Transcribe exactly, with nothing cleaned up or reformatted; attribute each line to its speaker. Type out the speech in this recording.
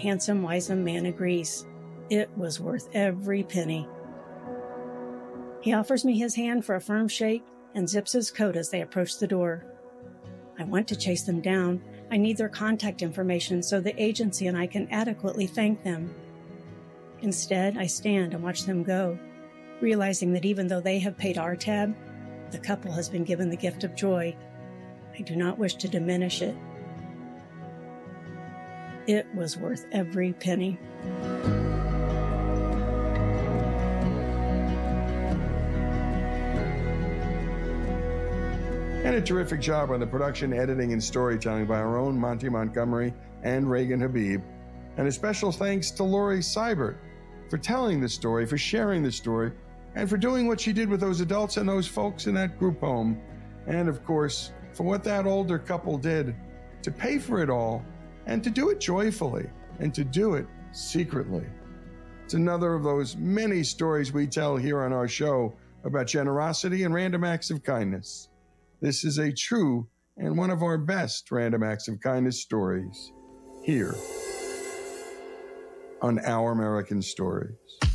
Speaker 1: handsome, wizened man agrees. It was worth every penny. He offers me his hand for a firm shake and zips his coat as they approach the door. I want to chase them down. I need their contact information so the agency and I can adequately thank them. Instead, I stand and watch them go, realizing that even though they have paid our tab, the couple has been given the gift of joy. I do not wish to diminish it. It was worth every penny.
Speaker 2: And a terrific job on the production, editing, and storytelling by our own Monty Montgomery and Reagan Habib. And a special thanks to Laurie Seibert for telling the story, for sharing the story, and for doing what she did with those adults and those folks in that group home. And of course, for what that older couple did to pay for it all and to do it joyfully and to do it secretly. It's another of those many stories we tell here on our show about generosity and random acts of kindness. This is a true and one of our best random acts of kindness stories here on Our American Stories.